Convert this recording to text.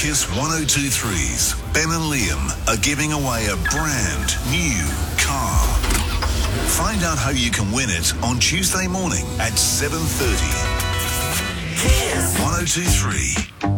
Kiss 102.3's Ben and Liam are giving away a brand new car. Find out how you can win it on Tuesday morning at 7:30. Kiss 102.3.